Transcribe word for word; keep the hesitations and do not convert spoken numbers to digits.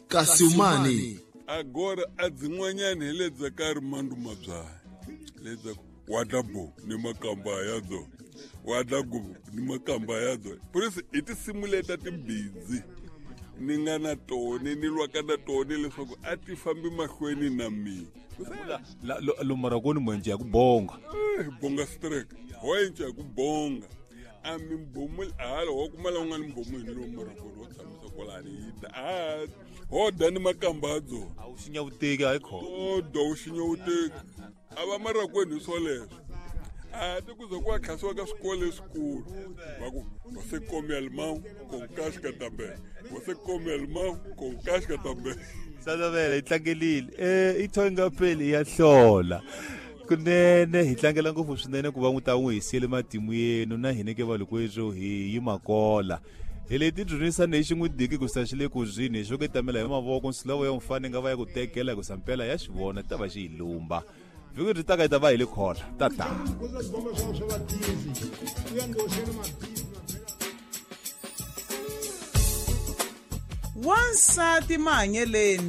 Kasumani. Agora adzin'wanyana hi le dzakari mandu mabyayi le dzaku wadabo ni makamba yadzo wadago ni makamba yadzo purisi i tinsimu leta tibhizi ni nga na tona ni lwaka na tona leswaku a ti fambi mahlweni na mina lomara koni mwenje ya kubonga bonga strike hoyenje ya kubonga a mimbomu hala ho kumala u nga ni mbomu hi lomara koni wo tshamisa kwalani yita a ho da ni makamba adzo a wu xinya vuteki hayi kho o da wu xinya vuteki a va marakweni hi swoleswo a ti kuze ku akhasiwa ka swikolo leswikulu va ku você come alemão com casca também você come alemão com casca também sadavela hi tlangelile eh i thoyi nga peli ya hlola kunene hi tlangela ngopfu swinene ku va n'wi ta n'wi hi siyele matimu yenu na hina ke valukwejo hi yi makola hi leti dyondzisa nexi n'wi diki ku sa xi le ku zwini hi xo ke tamela hi mavoko nsilawo ya mfane nga va ya ku tekela ku sampela ya xi vona ta va xi hi lumba viki ri taka hi ta va hi le khola tata wansati mahanyeleni